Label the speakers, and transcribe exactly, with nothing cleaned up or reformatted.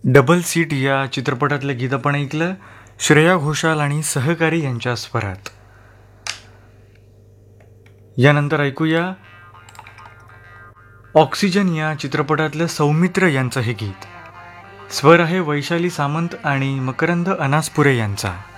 Speaker 1: Double seat या चित्रपटातलं गीत आपण ऐकलं श्रेया घोषाल आणि सहकारी यांच्या स्वरात. यानंतर ऐकूया ऑक्सिजन या चित्रपटातलं सौमित्र यांचं हे गीत. स्वर आहे वैशाली सामंत आणि मकरंद अनासपुरे यांचा.